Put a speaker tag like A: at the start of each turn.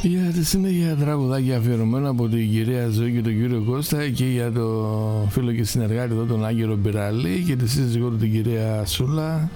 A: Για τη συνέχεια τραγουδάκια αφιερωμένα από την κυρία Ζωή και τον κύριο Κώστα και για το φίλο και συνεργάτη εδώ τον Άγγελο Μπυραλή και τη σύζυγό του την κυρία Σούλα.